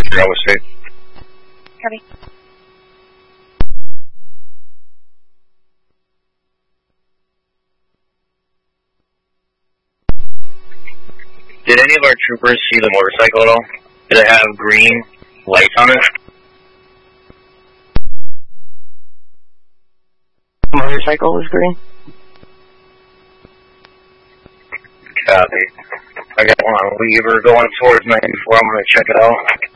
for Ellis State. Copy. Did any of our troopers see the motorcycle at all? Did it have green lights on it? The motorcycle was green? Copy. I got one on lever going towards 94. I'm going to check it out.